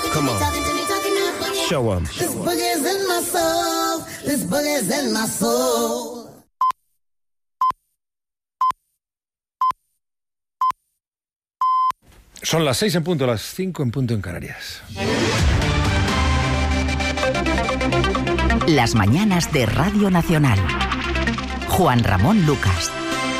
Come on. Show 'em. This boogie's in my soul. This boogie's in my soul. Son las 6 en punto, las 5 en punto en Canarias. Las mañanas de Radio Nacional. Juan Ramón Lucas.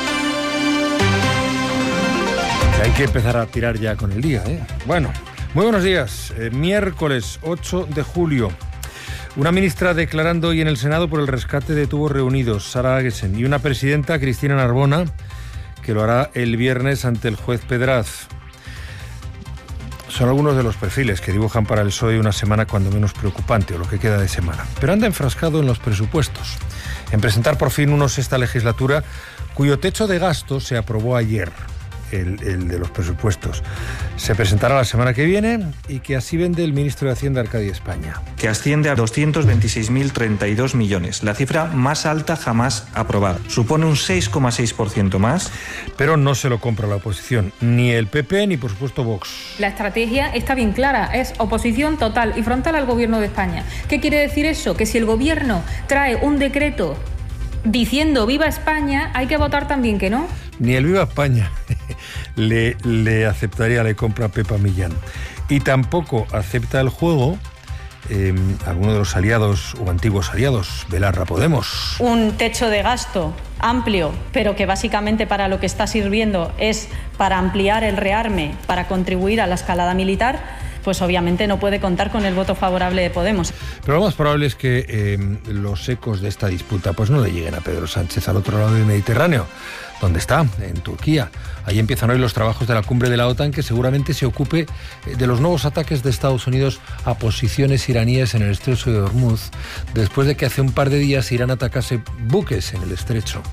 Hay que empezar a tirar ya con el día, ¿eh? Bueno, muy buenos días. Miércoles 8 de julio. Una ministra declarando hoy en el Senado por el rescate de tubos reunidos, Sara Agesen, y una presidenta, Cristina Narbona, que lo hará el viernes ante el juez Pedraz. Son algunos de los perfiles que dibujan para el PSOE una semana cuando menos preocupante, o lo que queda de semana. Pero anda enfrascado en los presupuestos, en presentar por fin unos esta legislatura cuyo techo de gasto se aprobó ayer, el de los presupuestos. Se presentará la semana que viene y que así vende el ministro de Hacienda, Arcadio España. Que asciende a 226.032 millones, la cifra más alta jamás aprobada. Supone un 6,6% más. Pero no se lo compra la oposición, ni el PP ni por supuesto Vox. La estrategia está bien clara, es oposición total y frontal al gobierno de España. ¿Qué quiere decir eso? Que si el gobierno trae un decreto diciendo viva España, hay que votar también que no. Ni el viva España le aceptaría, le compra Pepa Millán. Y tampoco acepta el juego alguno de los aliados o antiguos aliados, Belarra Podemos. Un techo de gasto amplio, pero que básicamente para lo que está sirviendo es para ampliar el rearme, para contribuir a la escalada militar, pues obviamente no puede contar con el voto favorable de Podemos. Pero lo más probable es que los ecos de esta disputa pues no le lleguen a Pedro Sánchez al otro lado del Mediterráneo, donde está, en Turquía. Ahí empiezan hoy los trabajos de la cumbre de la OTAN, que seguramente se ocupe de los nuevos ataques de Estados Unidos a posiciones iraníes en el estrecho de Hormuz, después de que hace un par de días Irán atacase buques en el estrecho.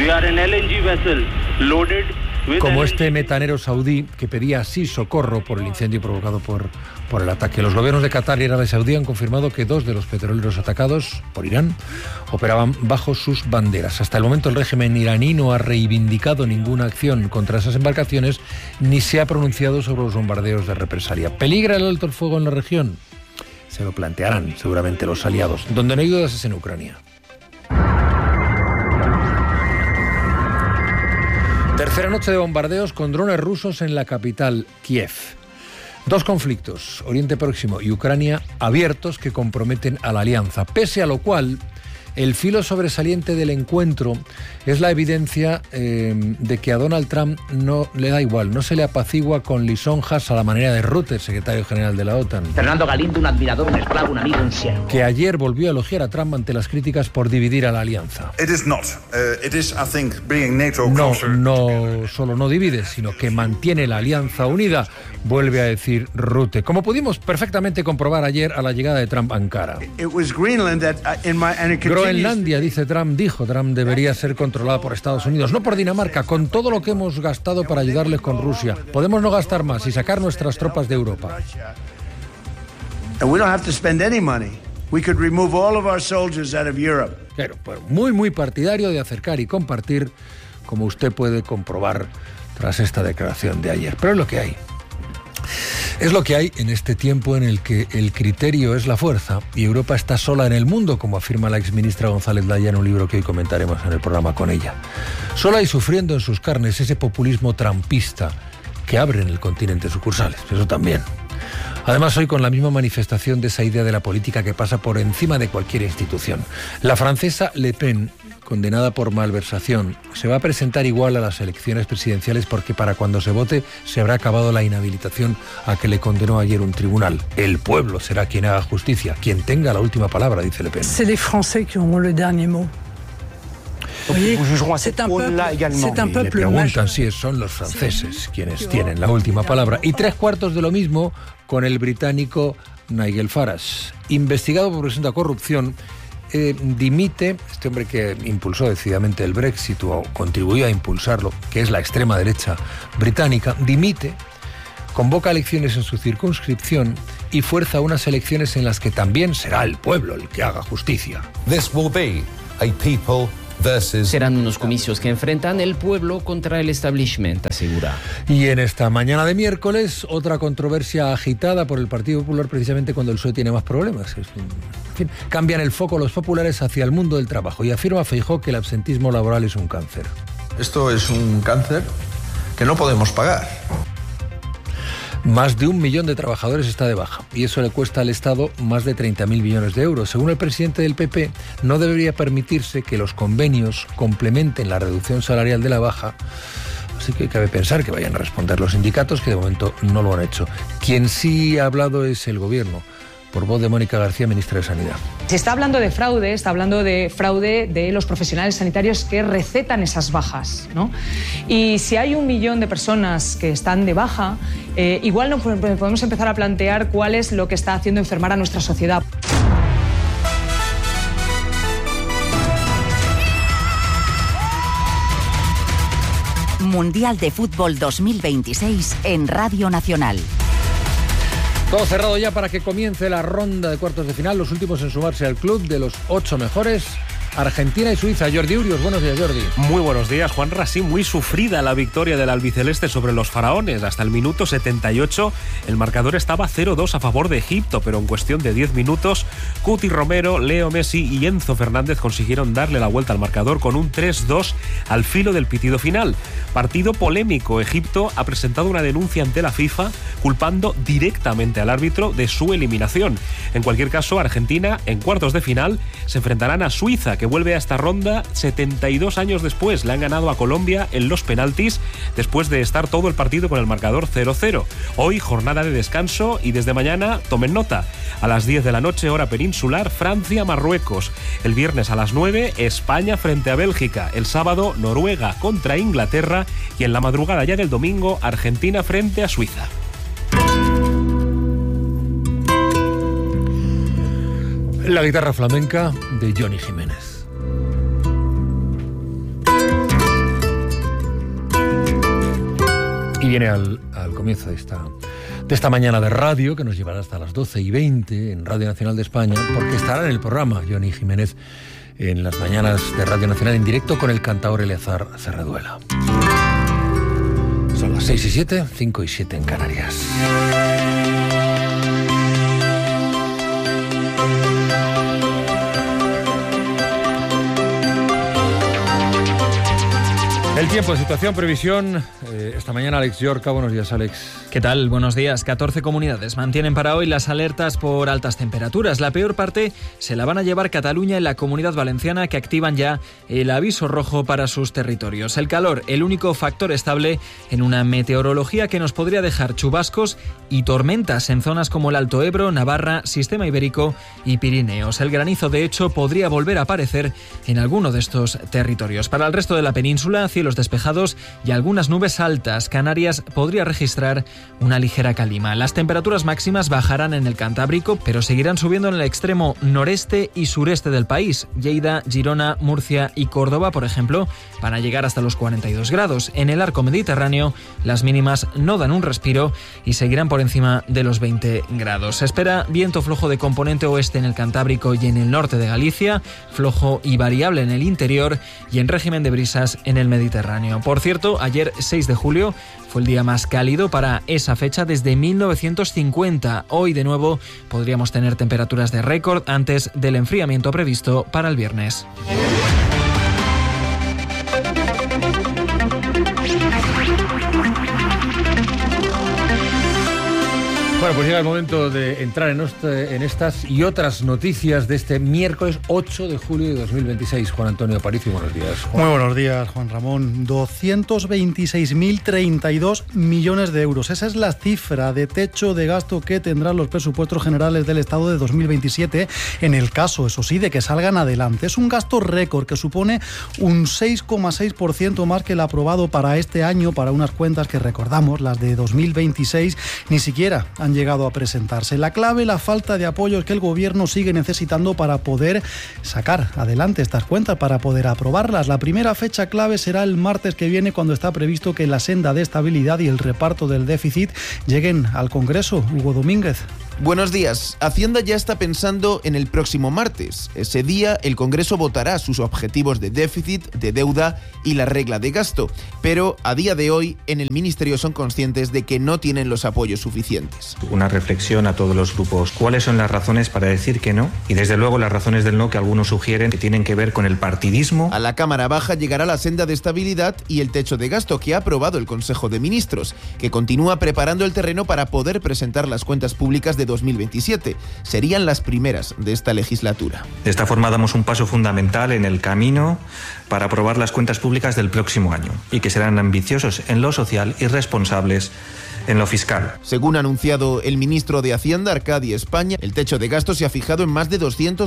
Como este metanero saudí que pedía así socorro por el incendio provocado por el ataque. Los gobiernos de Qatar y Arabia Saudí han confirmado que 2 de los petroleros atacados por Irán operaban bajo sus banderas. Hasta el momento el régimen iraní no ha reivindicado ninguna acción contra esas embarcaciones ni se ha pronunciado sobre los bombardeos de represalia. ¿Peligra el alto el fuego en la región? Se lo plantearán seguramente los aliados. Donde no hay dudas es en Ucrania. Tercera noche de bombardeos con drones rusos en la capital, Kiev. 2 conflictos, Oriente Próximo y Ucrania, abiertos que comprometen a la alianza, pese a lo cual el filo sobresaliente del encuentro es la evidencia de que a Donald Trump no le da igual, no se le apacigua con lisonjas a la manera de Rutte, secretario general de la OTAN. Fernando Galindo, un admirador, un esclavo, un amigo, un siervo. Que ayer volvió a elogiar a Trump ante las críticas por dividir a la alianza. No solo no divide, sino que mantiene la alianza unida, vuelve a decir Rutte, como pudimos perfectamente comprobar ayer a la llegada de Trump a Ankara. Groenlandia, dijo Trump, debería ser controlada por Estados Unidos, no por Dinamarca, con todo lo que hemos gastado para ayudarles con Rusia. Podemos no gastar más y sacar nuestras tropas de Europa. Pero muy partidario de acercar y compartir, como usted puede comprobar tras esta declaración de ayer. Pero es lo que hay. Es lo que hay en este tiempo en el que el criterio es la fuerza y Europa está sola en el mundo, como afirma la exministra González Laya en un libro que hoy comentaremos en el programa con ella. Sola y sufriendo en sus carnes ese populismo trampista que abre en el continente sucursales, eso también. Además, hoy con la misma manifestación de esa idea de la política que pasa por encima de cualquier institución. La francesa Le Pen, condenada por malversación, se va a presentar igual a las elecciones presidenciales porque para cuando se vote se habrá acabado la inhabilitación a que le condenó ayer un tribunal. El pueblo será quien haga justicia, quien tenga la última palabra, dice Le Pen. C'est les Français qui auront le dernier mot. Le preguntan si son los franceses quienes tienen la última palabra. Y 3/4 de lo mismo con el británico Nigel Farage, investigado por presunta corrupción. Dimite, este hombre que impulsó decididamente el Brexit o contribuyó a impulsarlo, que es la extrema derecha británica, dimite, convoca elecciones en su circunscripción y fuerza unas elecciones en las que también será el pueblo el que haga justicia. This will be a people Serán unos comicios que enfrentan el pueblo contra el establishment, asegura. Y en esta mañana de miércoles, otra controversia agitada por el Partido Popular precisamente cuando el PSOE tiene más problemas. En fin, cambian el foco los populares hacia el mundo del trabajo y afirma Feijóo que el absentismo laboral es un cáncer. Esto es un cáncer que no podemos pagar. Más de 1 millón de trabajadores está de baja y eso le cuesta al Estado más de 30.000 millones de euros. Según el presidente del PP, no debería permitirse que los convenios complementen la reducción salarial de la baja. Así que cabe pensar que vayan a responder los sindicatos, que de momento no lo han hecho. Quien sí ha hablado es el Gobierno, por voz de Mónica García, ministra de Sanidad. Se está hablando de fraude, de los profesionales sanitarios que recetan esas bajas, ¿no? Y si hay 1 millón de personas que están de baja, igual no podemos empezar a plantear cuál es lo que está haciendo enfermar a nuestra sociedad. Mundial de Fútbol 2026 en Radio Nacional. Todo cerrado ya para que comience la ronda de cuartos de final, los últimos en sumarse al club de los 8 mejores. Argentina y Suiza. Jordi Urios, buenos días, Jordi. Muy buenos días, Juanra. Sí, muy sufrida la victoria del albiceleste sobre los faraones. Hasta el minuto 78 el marcador estaba 0-2 a favor de Egipto, pero en cuestión de 10 minutos Cuti Romero, Leo Messi y Enzo Fernández consiguieron darle la vuelta al marcador con un 3-2 al filo del pitido final. Partido polémico. Egipto ha presentado una denuncia ante la FIFA culpando directamente al árbitro de su eliminación. En cualquier caso, Argentina en cuartos de final se enfrentarán a Suiza, que vuelve a esta ronda 72 años después. Le han ganado a Colombia en los penaltis después de estar todo el partido con el marcador 0-0. Hoy jornada de descanso y desde mañana, tomen nota, a las 10 de la noche hora peninsular, Francia-Marruecos. El viernes a las 9, España frente a Bélgica. El sábado, Noruega contra Inglaterra y en la madrugada ya del domingo, Argentina frente a Suiza. La guitarra flamenca de Johnny Jiménez. Y viene al comienzo de esta mañana de radio, que nos llevará hasta las 12:20 en Radio Nacional de España, porque estará en el programa Johnny Jiménez en las mañanas de Radio Nacional en directo con el cantaor Eleazar Serraduela. Son las 6:07, 5:07 en Canarias. El tiempo, situación, previsión. Esta mañana Alex Llorca. Buenos días, Alex. ¿Qué tal? Buenos días. 14 comunidades mantienen para hoy las alertas por altas temperaturas. La peor parte se la van a llevar Cataluña y la Comunidad Valenciana, que activan ya el aviso rojo para sus territorios. El calor, el único factor estable en una meteorología que nos podría dejar chubascos y tormentas en zonas como el Alto Ebro, Navarra, Sistema Ibérico y Pirineos. El granizo, de hecho, podría volver a aparecer en alguno de estos territorios. Para el resto de la península, cielos despejados y algunas nubes altas. Canarias podría registrar una ligera calima. Las temperaturas máximas bajarán en el Cantábrico, pero seguirán subiendo en el extremo noreste y sureste del país. Lleida, Girona, Murcia y Córdoba, por ejemplo, van a llegar hasta los 42 grados. En el arco mediterráneo, las mínimas no dan un respiro y seguirán por encima de los 20 grados. Se espera viento flojo de componente oeste en el Cantábrico y en el norte de Galicia, flojo y variable en el interior y en régimen de brisas en el Mediterráneo. Por cierto, ayer 6 de julio fue el día más cálido para esa fecha desde 1950. Hoy de nuevo podríamos tener temperaturas de récord antes del enfriamiento previsto para el viernes. Bueno, pues llega el momento de entrar en estas y otras noticias de este miércoles 8 de julio de 2026. Juan Antonio Aparicio, buenos días, Juan. Muy buenos días, Juan Ramón. 226.032 millones de euros. Esa es la cifra de techo de gasto que tendrán los presupuestos generales del Estado de 2027, en el caso, eso sí, de que salgan adelante. Es un gasto récord que supone un 6,6% más que el aprobado para este año, para unas cuentas que recordamos, las de 2026, ni siquiera han llegado a presentarse. La clave, la falta de apoyos que el Gobierno sigue necesitando para poder sacar adelante estas cuentas, para poder aprobarlas. La primera fecha clave será el martes que viene, cuando está previsto que la senda de estabilidad y el reparto del déficit lleguen al Congreso. Hugo Domínguez. Buenos días. Hacienda ya está pensando en el próximo martes. Ese día el Congreso votará sus objetivos de déficit, de deuda y la regla de gasto. Pero a día de hoy en el Ministerio son conscientes de que no tienen los apoyos suficientes. Una reflexión a todos los grupos. ¿Cuáles son las razones para decir que no? Y desde luego las razones del no que algunos sugieren que tienen que ver con el partidismo. A la Cámara Baja llegará la senda de estabilidad y el techo de gasto que ha aprobado el Consejo de Ministros, que continúa preparando el terreno para poder presentar las cuentas públicas de 2027. Serían las primeras de esta legislatura. De esta forma damos un paso fundamental en el camino para aprobar las cuentas públicas del próximo año y que serán ambiciosos en lo social y responsables en lo fiscal. Según ha anunciado el ministro de Hacienda, Arcadi España, el techo de gasto se ha fijado en más de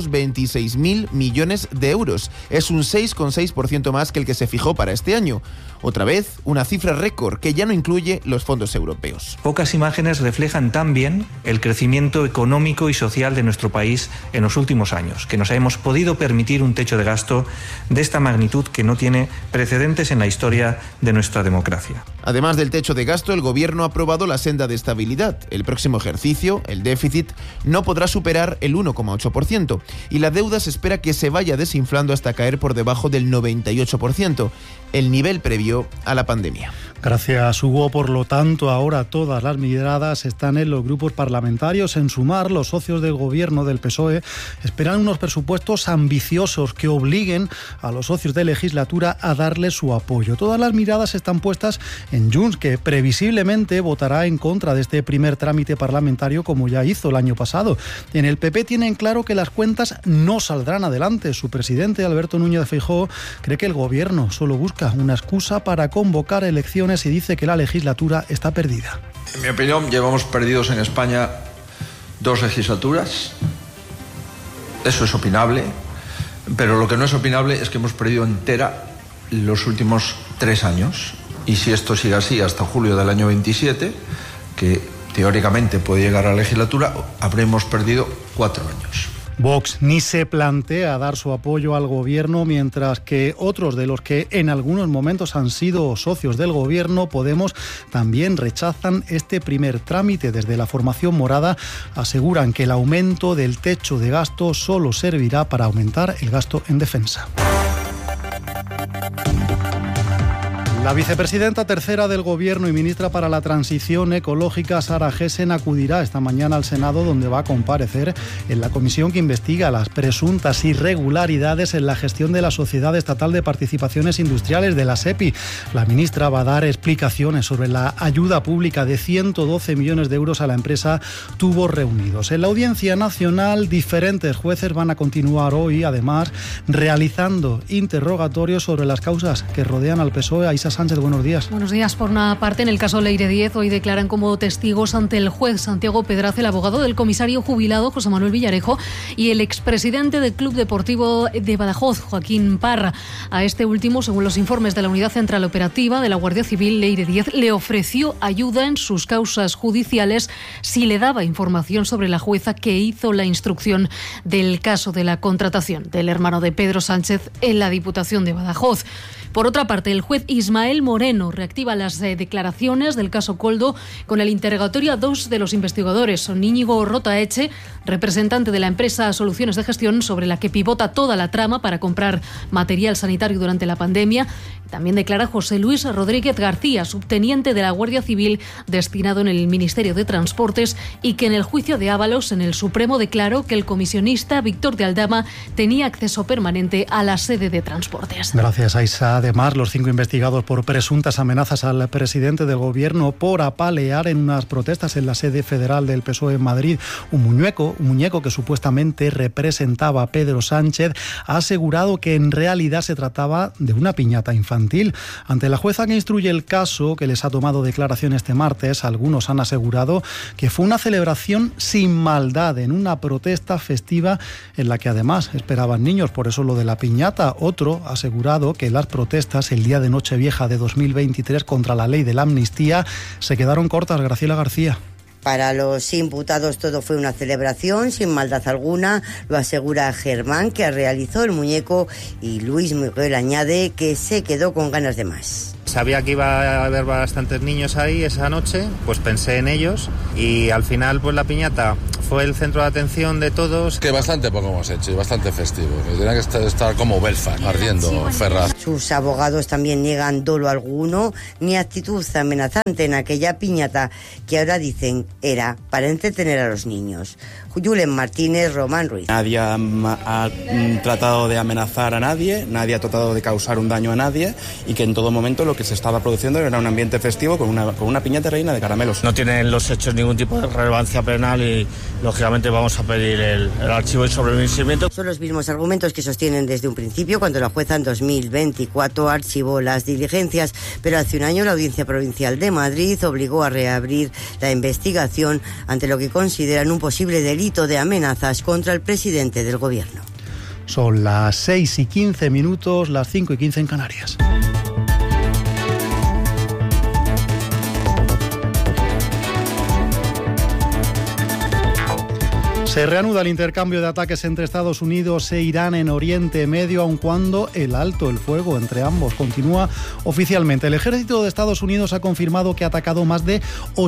226.000 millones de euros. Es un 6,6% más que el que se fijó para este año. Otra vez, una cifra récord que ya no incluye los fondos europeos. Pocas imágenes reflejan tan bien el crecimiento económico y social de nuestro país en los últimos años, que nos hemos podido permitir un techo de gasto de esta magnitud que no tiene precedentes en la historia de nuestra democracia. Además del techo de gasto, el Gobierno ha aprobado la senda de estabilidad. El próximo ejercicio, el déficit, no podrá superar el 1,8% y la deuda se espera que se vaya desinflando hasta caer por debajo del 98%, el nivel previo a la pandemia. Gracias, Hugo. Por lo tanto, ahora todas las miradas están en los grupos parlamentarios. En Sumar, los socios del Gobierno del PSOE esperan unos presupuestos ambiciosos que obliguen a los socios de legislatura a darle su apoyo. Todas las miradas están puestas en Junts, que previsiblemente votará en contra de este primer trámite parlamentario, como ya hizo el año pasado. En el PP tienen claro que las cuentas no saldrán adelante. Su presidente, Alberto Núñez Feijóo, cree que el Gobierno solo busca una excusa para convocar elecciones y dice que la legislatura está perdida. En mi opinión, llevamos perdidos en España 2 legislaturas. Eso es opinable, pero lo que no es opinable es que hemos perdido entera los últimos 3 años. Y si esto sigue así hasta julio del año 27, que teóricamente puede llegar a la legislatura, habremos perdido 4 años. Vox ni se plantea dar su apoyo al Gobierno, mientras que otros de los que en algunos momentos han sido socios del Gobierno, Podemos, también rechazan este primer trámite. Desde la formación morada aseguran que el aumento del techo de gasto solo servirá para aumentar el gasto en defensa. La vicepresidenta tercera del Gobierno y ministra para la Transición Ecológica, Sara Gessen, acudirá esta mañana al Senado, donde va a comparecer en la comisión que investiga las presuntas irregularidades en la gestión de la Sociedad Estatal de Participaciones Industriales, de la SEPI. La ministra va a dar explicaciones sobre la ayuda pública de 112 millones de euros a la empresa Tubos Reunidos. En la Audiencia Nacional, diferentes jueces van a continuar hoy, además, realizando interrogatorios sobre las causas que rodean al PSOE. Aisa Sánchez, buenos días. Buenos días. Por una parte, en el caso Leire 10, hoy declaran como testigos ante el juez Santiago Pedraza, el abogado del comisario jubilado José Manuel Villarejo y el expresidente del Club Deportivo de Badajoz, Joaquín Parra. A este último, según los informes de la Unidad Central Operativa de la Guardia Civil, Leire 10 le ofreció ayuda en sus causas judiciales si le daba información sobre la jueza que hizo la instrucción del caso de la contratación del hermano de Pedro Sánchez en la Diputación de Badajoz. Por otra parte, el juez Ismael Moreno reactiva las declaraciones del caso Koldo con el interrogatorio a 2 de los investigadores. Son Íñigo Rotaeche, representante de la empresa Soluciones de Gestión, sobre la que pivota toda la trama para comprar material sanitario durante la pandemia. También declara José Luis Rodríguez García, subteniente de la Guardia Civil destinado en el Ministerio de Transportes, y que en el juicio de Ábalos en el Supremo declaró que el comisionista Víctor de Aldama tenía acceso permanente a la sede de Transportes. Gracias, Aisa. Además, los 5 investigados por presuntas amenazas al presidente del Gobierno por apalear en unas protestas en la sede federal del PSOE en Madrid un muñeco que supuestamente representaba a Pedro Sánchez, ha asegurado que en realidad se trataba de una piñata infantil. Ante la jueza que instruye el caso, que les ha tomado declaración este martes, algunos han asegurado que fue una celebración sin maldad en una protesta festiva en la que además esperaban niños, por eso lo de la piñata. Otro ha asegurado que las protestas el día de Nochevieja de 2023 contra la ley de la amnistía se quedaron cortas. Graciela García. Para los imputados todo fue una celebración sin maldad alguna, lo asegura Germán, que realizó el muñeco, y Luis Miguel añade que se quedó con ganas de más. Sabía que iba a haber bastantes niños ahí esa noche, pues pensé en ellos y al final pues la piñata fue el centro de atención de todos. Que bastante poco hemos hecho y bastante festivo. Que tenía que estar como Belfast, ardiendo Ferraz. Sus abogados también niegan dolo alguno ni actitud amenazante en aquella piñata que ahora dicen era para entretener a los niños. Julen Martínez, Román Ruiz. Nadie ha tratado de amenazar a nadie, nadie ha tratado de causar un daño a nadie y que en todo momento lo que se estaba produciendo era un ambiente festivo con una piñata reina de caramelos. No tienen los hechos ningún tipo de relevancia penal y lógicamente vamos a pedir el archivo y sobreseimiento. Son los mismos argumentos que sostienen desde un principio cuando la jueza en 2024 archivó las diligencias, pero hace un año la Audiencia Provincial de Madrid obligó a reabrir la investigación ante lo que consideran un posible delito de amenazas contra el presidente del gobierno. Son las 6:15, las 5:15 en Canarias. Se reanuda el intercambio de ataques entre Estados Unidos e Irán en Oriente Medio, aun cuando el alto el fuego entre ambos continúa oficialmente. El ejército de Estados Unidos ha confirmado que ha atacado más de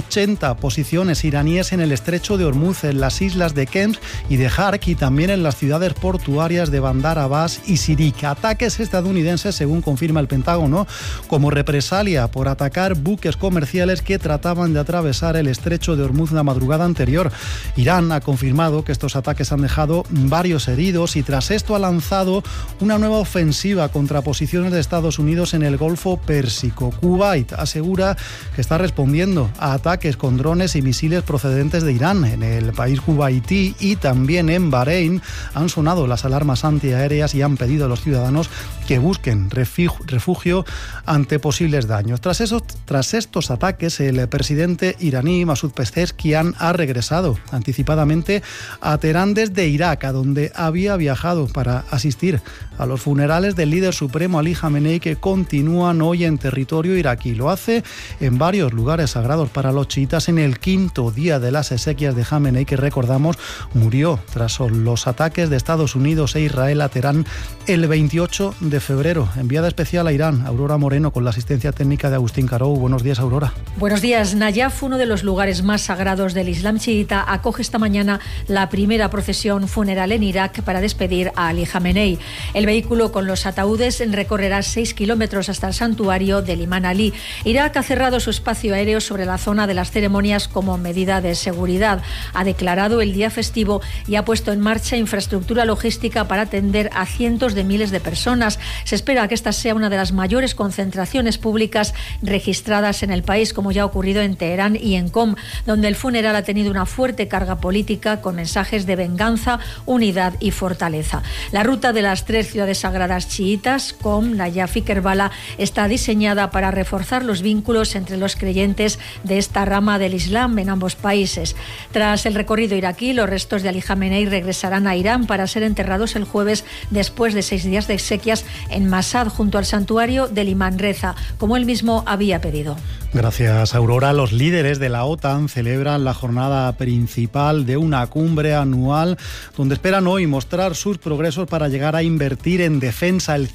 80 posiciones iraníes en el estrecho de Hormuz, en las islas de Kemps y de Hark y también en las ciudades portuarias de Bandar Abbas y Sirik. Ataques estadounidenses, según confirma el Pentágono, como represalia por atacar buques comerciales que trataban de atravesar el estrecho de Hormuz la madrugada anterior. Irán ha confirmado que estos ataques han dejado varios heridos y tras esto ha lanzado una nueva ofensiva contra posiciones de Estados Unidos en el Golfo Pérsico. Kuwait asegura que está respondiendo a ataques con drones y misiles procedentes de Irán. En el país kuwaití y también en Bahrein han sonado las alarmas antiaéreas y han pedido a los ciudadanos que busquen refugio ante posibles daños. Tras estos ataques, el presidente iraní Masoud Pezeshkian ha regresado anticipadamente a Teherán desde Irak, a donde había viajado para asistir a los funerales del líder supremo Ali Khamenei, que continúan hoy en territorio iraquí. Lo hace en varios lugares sagrados para los chiitas en el quinto día de las exequias de Khamenei, que recordamos murió tras los ataques de Estados Unidos e Israel a Teherán el 28 de febrero. Enviada especial a Irán, Aurora Moreno, con la asistencia técnica de Agustín Carou. Buenos días, Aurora. Buenos días. Nayaf, uno de los lugares más sagrados del Islam chiita, acoge esta mañana la primera procesión funeral en Irak para despedir a Ali Khamenei. El vehículo con los ataúdes recorrerá 6 kilómetros hasta el santuario del Imán Ali. Irak ha cerrado su espacio aéreo sobre la zona de las ceremonias como medida de seguridad. Ha declarado el día festivo y ha puesto en marcha infraestructura logística para atender a cientos de miles de personas. Se espera que esta sea una de las mayores concentraciones públicas registradas en el país, como ya ha ocurrido en Teherán y en Qom, donde el funeral ha tenido una fuerte carga política con mensajes de venganza, unidad y fortaleza. La ruta de las 3 ciudades sagradas chiitas, Qom, Nayaf y Kerbala, está diseñada para reforzar los vínculos entre los creyentes de esta rama del Islam en ambos países. Tras el recorrido iraquí, los restos de Ali Khamenei regresarán a Irán para ser enterrados el jueves después de 6 días de exequias en Mashhad, junto al santuario del Imán Reza, como él mismo había pedido. Gracias, Aurora. Los líderes de la OTAN celebran la jornada principal de una cumbre anual donde esperan hoy mostrar sus progresos para llegar a invertir en defensa el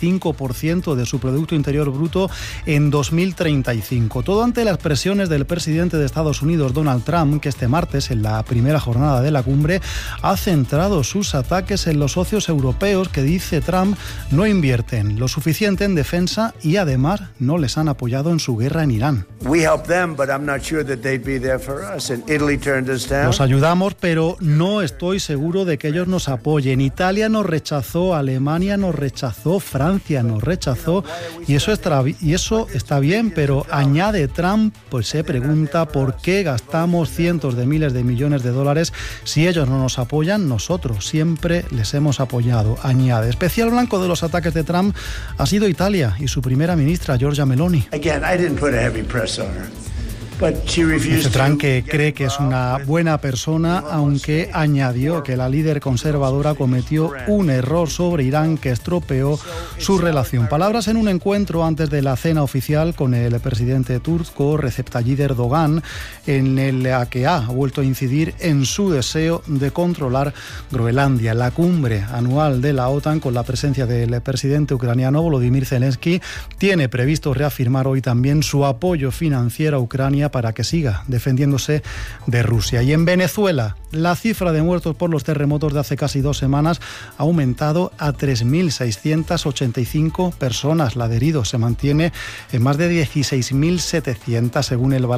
5% de su Producto Interior Bruto en 2035. Todo ante las presiones del presidente de Estados Unidos, Donald Trump, que este martes, en la primera jornada de la cumbre, ha centrado sus ataques en los socios europeos que, dice Trump, no invierten lo suficiente en defensa y además no les han apoyado en su guerra en Irán. Los ayudamos, pero no estoy seguro de que ellos nos apoyen. Italia nos rechazó, Alemania nos rechazó, Francia nos rechazó y eso está bien, pero añade Trump, pues se pregunta por qué gastamos cientos de miles de millones de dólares si ellos no nos apoyan. Nosotros siempre les hemos apoyado, añade. Especial blanco de los ataques de Trump ha sido Italia y su primera ministra, Giorgia Meloni. Dice Trump que cree que es una buena persona, aunque añadió que la líder conservadora cometió un error sobre Irán que estropeó su relación. Palabras en un encuentro antes de la cena oficial con el presidente turco Recep Tayyip Erdogan, en el que ha vuelto a incidir en su deseo de controlar Groenlandia. La cumbre anual de la OTAN, con la presencia del presidente ucraniano Volodymyr Zelensky, tiene previsto reafirmar hoy también su apoyo financiero a Ucrania Ucrania para que siga defendiéndose de Rusia. Y en Venezuela, la cifra de muertos por los terremotos de hace casi 2 semanas ha aumentado a 3.685 personas. La de heridos se mantiene en más de 16.700 según el balance